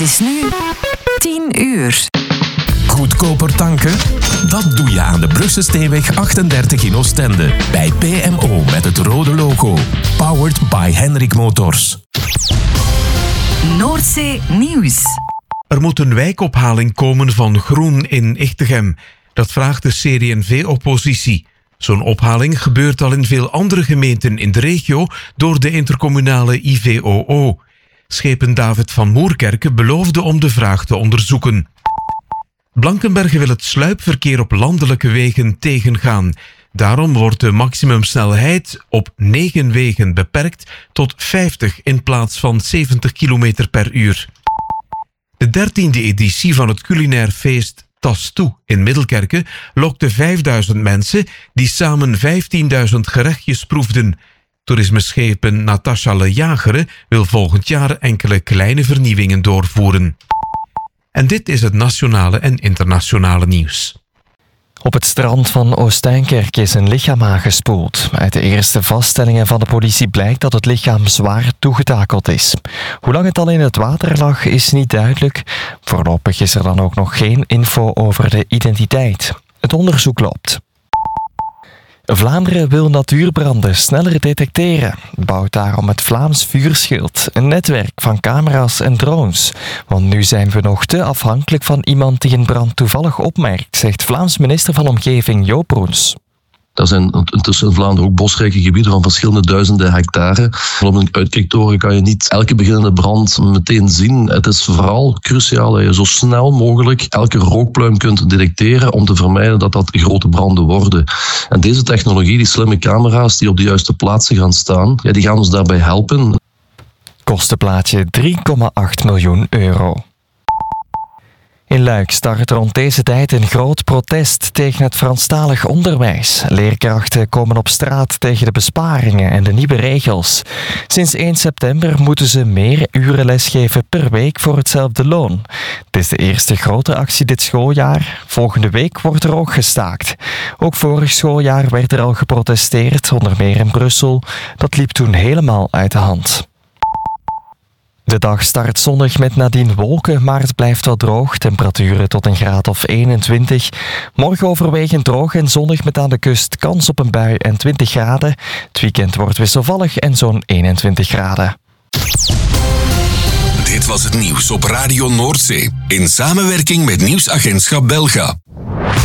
is nu 10 uur. Goedkoper tanken? Dat doe je aan de Brugse-Steenweg 38 in Oostende. Bij PMO met het rode logo. Powered by Henrik Motors. Noordzee Nieuws. Er moet een wijkophaling komen van groen in Ichtegem. Dat vraagt de CD&V-oppositie. Zo'n ophaling gebeurt al in veel andere gemeenten in de regio door de intercommunale IVOO. Schepen David van Moerkerke beloofde om de vraag te onderzoeken. Blankenberge wil het sluipverkeer op landelijke wegen tegengaan. Daarom wordt de maximumsnelheid op 9 wegen beperkt tot 50 in plaats van 70 km per uur. De 13e editie van het culinair feest Tas Toe in Middelkerke lokte 5000 mensen die samen 15.000 gerechtjes proefden. Toerismeschepen Natascha Le Jagere wil volgend jaar enkele kleine vernieuwingen doorvoeren. En dit is het nationale en internationale nieuws. Op het strand van Oostijnkerk is een lichaam aangespoeld. Uit de eerste vaststellingen van de politie blijkt dat het lichaam zwaar toegetakeld is. Hoe lang het al in het water lag is niet duidelijk. Voorlopig is er dan ook nog geen info over de identiteit. Het onderzoek loopt. Vlaanderen wil natuurbranden sneller detecteren. Bouwt daarom het Vlaams Vuurschild, een netwerk van camera's en drones. Want nu zijn we nog te afhankelijk van iemand die een brand toevallig opmerkt, zegt Vlaams minister van Omgeving Joop Roens. Er zijn tussen in Vlaanderen ook bosrijke gebieden van verschillende duizenden hectare. Op een uitkijktoren kan je niet elke beginnende brand meteen zien. Het is vooral cruciaal dat je zo snel mogelijk elke rookpluim kunt detecteren om te vermijden dat grote branden worden. En deze technologie, die slimme camera's die op de juiste plaatsen gaan staan, die gaan ons daarbij helpen. Kostenplaatje €3,8 miljoen. In Luik start rond deze tijd een groot protest tegen het Franstalig onderwijs. Leerkrachten komen op straat tegen de besparingen en de nieuwe regels. Sinds 1 september moeten ze meer uren lesgeven per week voor hetzelfde loon. Het is de eerste grote actie dit schooljaar. Volgende week wordt er ook gestaakt. Ook vorig schooljaar werd er al geprotesteerd, onder meer in Brussel. Dat liep toen helemaal uit de hand. De dag start zonnig met nadien wolken, maar het blijft wel droog. Temperaturen tot een graad of 21. Morgen overwegend droog en zonnig met aan de kust kans op een bui en 20 graden. Het weekend wordt wisselvallig en zo'n 21 graden. Dit was het nieuws op Radio Noordzee in samenwerking met Nieuwsagentschap Belga.